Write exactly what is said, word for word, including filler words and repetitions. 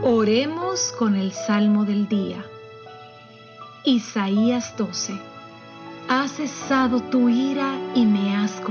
Oremos con el Salmo del día. Isaías doce. Has cesado tu ira y me has